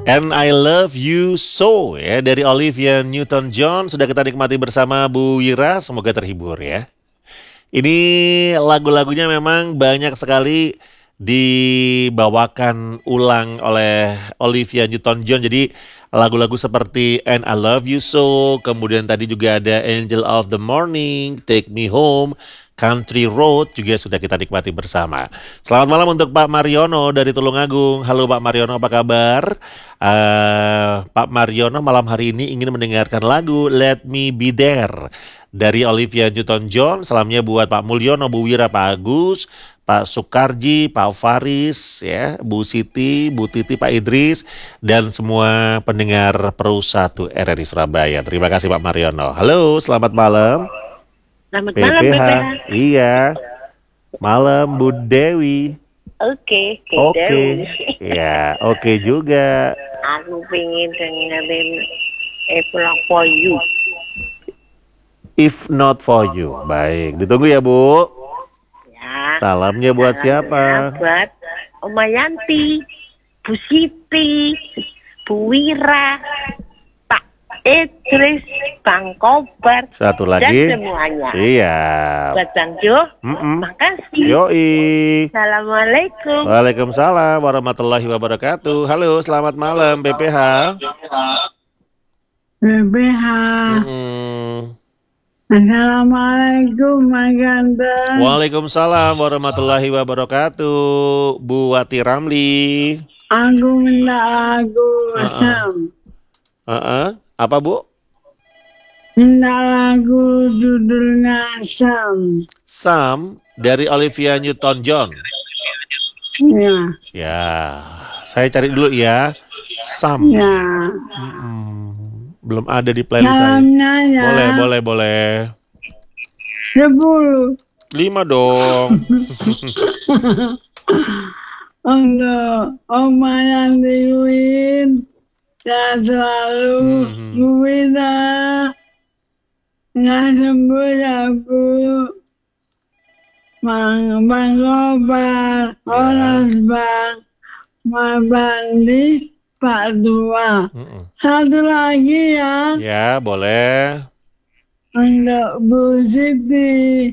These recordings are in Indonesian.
And I Love You So ya dari Olivia Newton-John sudah kita nikmati bersama Bu Wira, semoga terhibur ya. Ini lagu-lagunya memang banyak sekali dibawakan ulang oleh Olivia Newton-John. Jadi lagu-lagu seperti And I Love You So, kemudian tadi juga ada Angel of the Morning, Take Me Home, Country Road juga sudah kita nikmati bersama. Selamat malam untuk Pak Mariono dari Tulungagung. Halo Pak Mariono, apa kabar? Pak Mariono malam hari ini ingin mendengarkan lagu Let Me Be There dari Olivia Newton-John. Salamnya buat Pak Mulyono, Bu Wira, Pak Agus, Pak Sukarji, Pak Faris, ya, Bu Siti, Bu Titi, Pak Idris, dan semua pendengar Pro 1 RRI Surabaya. Terima kasih Pak Mariono. Halo, selamat malam. Selamat malam, PPH. PPH. Iya. Malam Bu Dewi. Oke, Oke. Ya, oke juga. Aku pengen dengerin Pulang For You. If not for you. Baik, ditunggu ya Bu. Ya. Salamnya buat siapa? Buat Oma Yanti, Bu Siti, Bu Wira, Pak Idris, Bang Kobar, Satu dan lagi. semuanya. Siap. Buat Bang Jo, makasih. Yoi. Assalamualaikum. Waalaikumsalam warahmatullahi wabarakatuh. Halo, selamat malam PPH. PPH. Assalamualaikum Mas Ganteng. Waalaikumsalam warahmatullahi wabarakatuh. Bu Wati Ramli. Aku minta lagu Sam. Apa Bu? Minta lagu judulnya Sam. Sam dari Olivia Newton-John. Ya. Ya, saya cari dulu ya. Sam. Ya. Belum ada di playlist saya. Salamnya ya. Boleh. 10. 5 dong. Untuk Oma yang diwin dan selalu Wina nggak sembuh ya Bu. Bang Kobar, Oras Bang, Bandi, Pak Tua. Satu lagi ya. Ya, boleh. Untuk Bu Siti,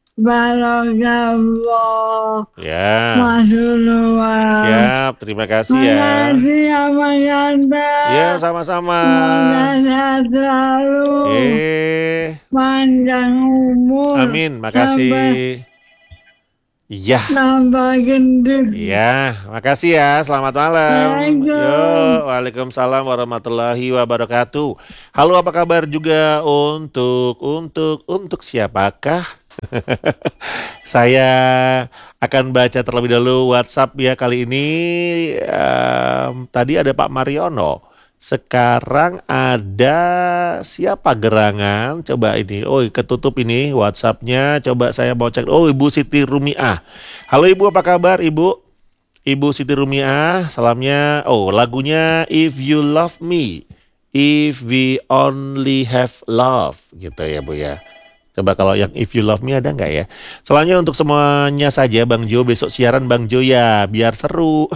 Barakallah. Ya. Masulullah. Siap, terima kasih ya. Makasih ya Mas Ganteng. Ya, sama-sama. Semoga sehat selalu. Panjang umur. Amin, makasih. Ya. Tambah gendut. Ya, makasih ya. Selamat malam. Yo, waalaikumsalam warahmatullahi wabarakatuh. Halo, apa kabar juga untuk siapakah? Saya akan baca terlebih dahulu WhatsApp ya kali ini. Tadi ada Pak Mariono. Sekarang ada siapa gerangan? Coba ini. Oh, ketutup ini WhatsApp-nya. Coba saya mau cek. Oh, Ibu Siti Rumiah. Halo Ibu, apa kabar Ibu? Ibu Siti Rumiah, salamnya. Oh, lagunya If You Love Me, If We Only Have Love, gitu ya Bu ya. Coba kalau yang If You Love Me ada nggak ya? Selanjutnya untuk semuanya saja Bang Jo, besok siaran Bang Jo ya, biar seru.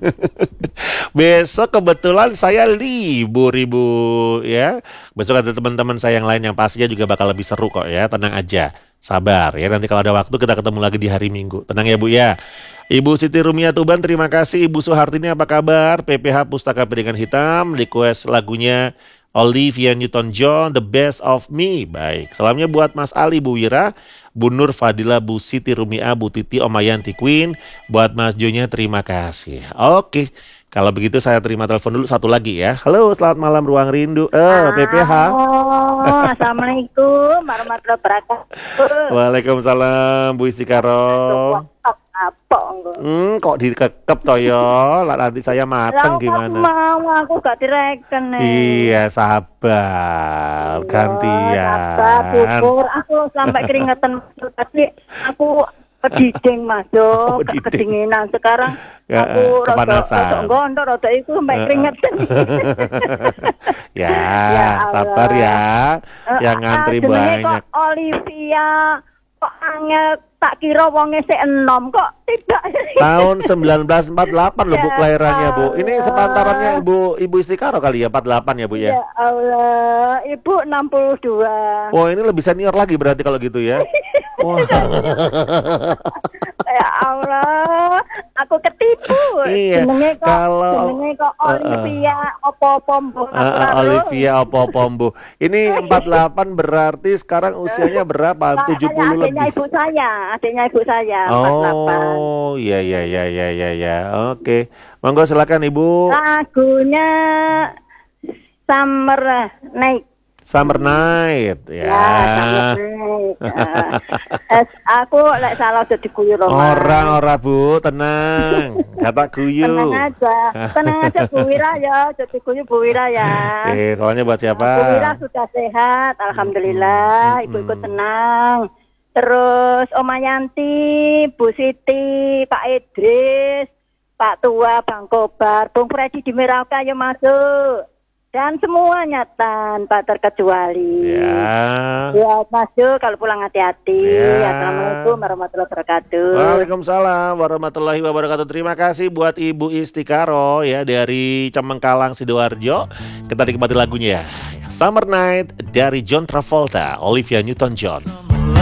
Besok kebetulan saya libur Ibu ya. Besok ada teman-teman saya yang lain yang pastinya juga bakal lebih seru kok ya, tenang aja. Sabar ya, nanti kalau ada waktu kita ketemu lagi di hari Minggu. Tenang ya Bu ya. Ibu Siti Rumiah Tuban, terima kasih. Ibu Suhartini apa kabar? PPH Pustaka Piringan Hitam, request lagunya Olivia Newton-John, The Best of Me. Baik, salamnya buat Mas Ali, Bu Wira, Bu Nur Fadila, Bu Siti Rumiah, Bu Titi, Oma Yanti Queen. Buat Mas Jonya terima kasih. Oke, kalau begitu saya terima telepon dulu satu lagi ya. Halo, selamat malam Ruang Rindu. PPH. Assalamualaikum warahmatullahi wabarakatuh. Waalaikumsalam Bu Istikaro. Kok dikekep toh ya? Nanti saya mateng gimana? Mau aku gak direken nih. Iya, sabar. Gantian. Bubur aku sampai keringetan tadi aku kediding Mas Jo, kedinginan sekarang aku kepanasan. Rada gondok rada iku sampai keringetan. Ya, sabar ya. Yang ngantri banyak. Olivia kok angel tak kira wonge sik enom kok tidak. Tahun 1948 loh Bu Ya kelahirannya Bu. Ini Allah. sepantarannya Ibu Istikaro kali ya 48 ya Bu ya. Ya Allah, Ibu 62. Oh ini lebih senior lagi berarti kalau gitu ya. Wah. Ya Allah, aku ketipu. Iya, Jenenge kok Heeh. Olivia apa-apa mbok. Olivia Opopombo. Ini 48 berarti sekarang usianya berapa? 70 Adiknya lebih. adiknya ibu saya 48. Oh, iya iya iya iya iya ya. Oke. Monggo silakan Ibu. Lagunya Summer Night. Summer Night Ya, ya. Summer Night. Aku lek salah aja diguyu Roma. Ora Bu, tenang. Kata guyu. Tenang aja Bu Wira ya, jadi guyu Bu Wira ya. Soalnya buat siapa? Bu Wira sudah sehat, alhamdulillah. Ibu-ibu tenang. Terus Oma Yanti, Bu Siti, Pak Idris, Pak Tua, Bang Kobar, Bung Freddy di Merauke ayo masuk. Dan semuanya tanpa terkecuali. Ya. Ya masuk, kalau pulang hati-hati. Ya. Assalamualaikum warahmatullahi wabarakatuh. Waalaikumsalam warahmatullahi wabarakatuh. Terima kasih buat Ibu Istikaro ya dari Cemengkalang Sidoarjo. Kita nikmati lagunya ya. Summer Night dari John Travolta, Olivia Newton-John.